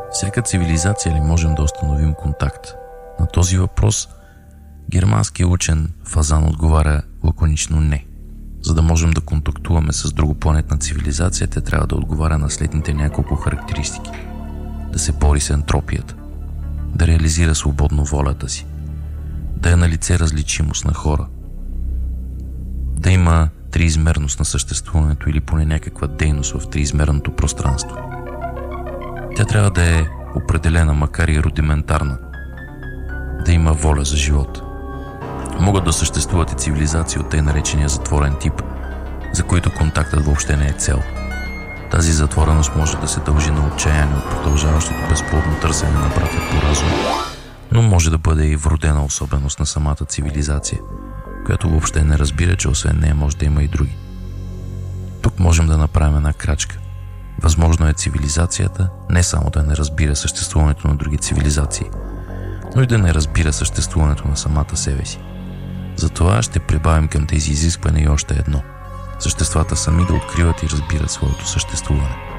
Всяка цивилизация ли можем да установим контакт? На този въпрос германският учен Фазан отговаря лаконично не. За да можем да контактуваме с другопланетна цивилизация, те трябва да отговаря на следните няколко характеристики. Да се бори с ентропията, да реализира свободно волята си, да е налице различимост на хора, да има триизмерност на съществуването или поне някаква дейност в триизмерното пространство. Тя трябва да е определена, макар и рудиментарна, да има воля за живот. Могат да съществуват и цивилизации от тъй наречения затворен тип, за които контактът въобще не е цел. Тази затвореност може да се дължи на отчаяние от продължаващото безплодно търсене на братя по разум, но може да бъде и вродена особеност на самата цивилизация, която въобще не разбира, че освен нея може да има и други. Тук можем да направим една крачка. Възможно е цивилизацията не само да не разбира съществуването на други цивилизации, но и да не разбира съществуването на самата себе си. Затова ще прибавим към тези изисквания и още едно. Съществата сами да откриват и разбират своето съществуване.